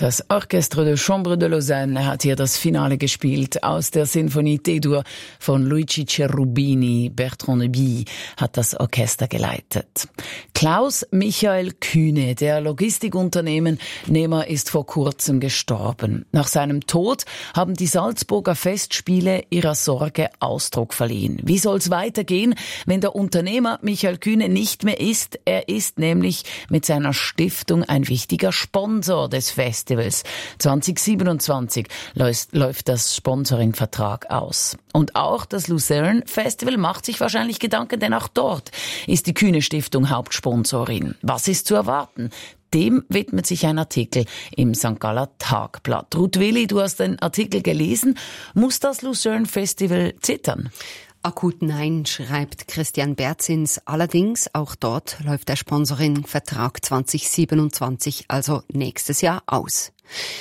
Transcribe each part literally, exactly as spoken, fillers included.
Das Orchestre de Chambre de Lausanne hat hier das Finale gespielt aus der Sinfonie D-Dur von Luigi Cherubini. Bertrand Neby hat das Orchester geleitet. Klaus Michael Kühne, der Logistikunternehmennehmer, ist vor kurzem gestorben. Nach seinem Tod haben die Salzburger Festspiele ihrer Sorge Ausdruck verliehen. Wie soll's weitergehen, wenn der Unternehmer Michael Kühne nicht mehr ist? Er ist nämlich mit seiner Stiftung ein wichtiger Sponsor des Festivals. zwanzig siebenundzwanzig läuft das Sponsoringvertrag aus. Und auch das Lucerne Festival macht sich wahrscheinlich Gedanken, denn auch dort ist die Kühne Stiftung Hauptsponsorin. Was ist zu erwarten? Dem widmet sich ein Artikel im Sankt Galler Tagblatt. Ruth Willi, du hast den Artikel gelesen. Muss das Lucerne Festival zittern? Akut nein, schreibt Christian Berzins. Allerdings, auch dort läuft der Sponsoring-Vertrag zwanzig siebenundzwanzig, also nächstes Jahr, aus.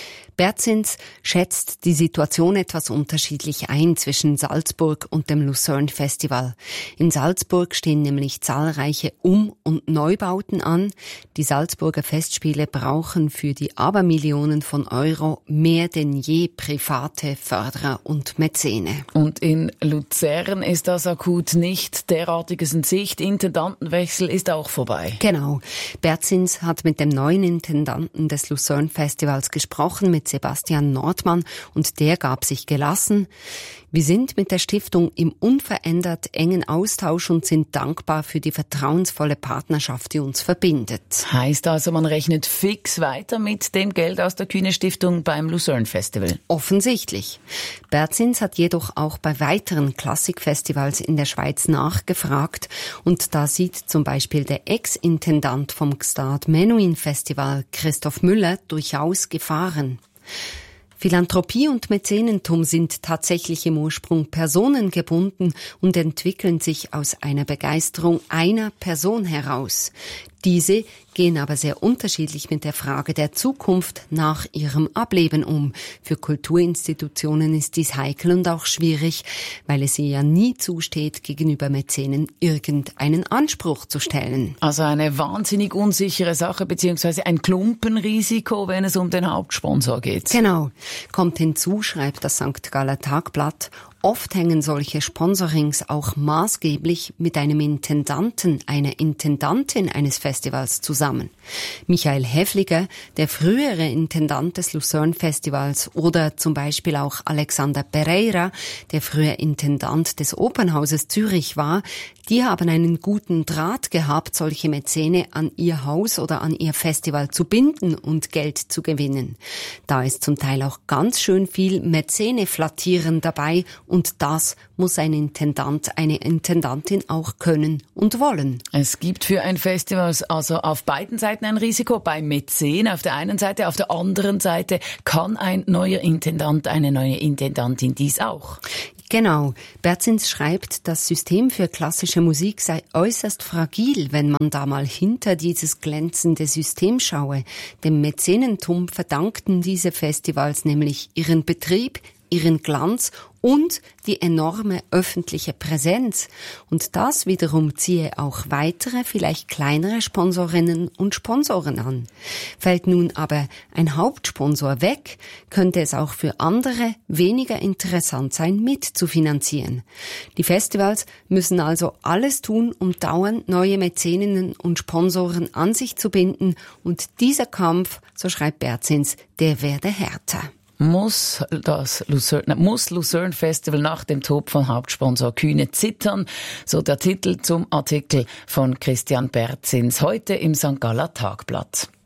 Berzins schätzt die Situation etwas unterschiedlich ein zwischen Salzburg und dem Lucerne Festival. In Salzburg stehen nämlich zahlreiche Um- und Neubauten an. Die Salzburger Festspiele brauchen für die Abermillionen von Euro mehr denn je private Förderer und Mäzene. Und in Luzern ist das akut nicht. Derartiges in Sicht. Intendantenwechsel ist auch vorbei. Genau. Berzins hat mit dem neuen Intendanten des Lucerne Festivals gesprochen, mit Sebastian Nordmann, und der gab sich gelassen. Wir sind mit der Stiftung im unverändert engen Austausch und sind dankbar für die vertrauensvolle Partnerschaft, die uns verbindet. Heißt also, man rechnet fix weiter mit dem Geld aus der Kühne Stiftung beim Lucerne Festival? Offensichtlich. Berzins hat jedoch auch bei weiteren Klassikfestivals in der Schweiz nachgefragt, und da sieht zum Beispiel der Ex-Intendant vom Gstaad Menuhin Festival, Christoph Müller, durchaus Gefahren. Philanthropie und Mäzenentum sind tatsächlich im Ursprung personengebunden und entwickeln sich aus einer Begeisterung einer Person heraus. Diese gehen aber sehr unterschiedlich mit der Frage der Zukunft nach ihrem Ableben um. Für Kulturinstitutionen ist dies heikel und auch schwierig, weil es ihr ja nie zusteht, gegenüber Mäzenen irgendeinen Anspruch zu stellen. Also eine wahnsinnig unsichere Sache, beziehungsweise ein Klumpenrisiko, wenn es um den Hauptsponsor geht. Genau. Kommt hinzu, schreibt das Sankt Galler Tagblatt, oft hängen solche Sponsorings auch maßgeblich mit einem Intendanten, einer Intendantin eines Festivals zusammen. Michael Häfliger, der frühere Intendant des Lucerne Festivals, oder zum Beispiel auch Alexander Pereira, der früher Intendant des Opernhauses Zürich war, die haben einen guten Draht gehabt, solche Mäzene an ihr Haus oder an ihr Festival zu binden und Geld zu gewinnen. Da ist zum Teil auch ganz schön viel Mäzene-Flattieren dabei, und das muss ein Intendant, eine Intendantin auch können und wollen. Es gibt für ein Festival also auf beiden Seiten ein Risiko. Bei Mäzen auf der einen Seite, auf der anderen Seite kann ein neuer Intendant, eine neue Intendantin dies auch. Genau. Berzins schreibt, das System für klassische Musik sei äußerst fragil, wenn man da mal hinter dieses glänzende System schaue. Dem Mäzenentum verdankten diese Festivals nämlich ihren Betrieb, ihren Glanz und die enorme öffentliche Präsenz. Und das wiederum ziehe auch weitere, vielleicht kleinere Sponsorinnen und Sponsoren an. Fällt nun aber ein Hauptsponsor weg, könnte es auch für andere weniger interessant sein, mitzufinanzieren. Die Festivals müssen also alles tun, um dauernd neue Mäzeninnen und Sponsoren an sich zu binden. Und dieser Kampf, so schreibt Berzins, der werde härter. Muss das Lucerne, muss Lucerne Festival nach dem Tod von Hauptsponsor Kühne zittern? So der Titel zum Artikel von Christian Berzins heute im Sankt Galler Tagblatt.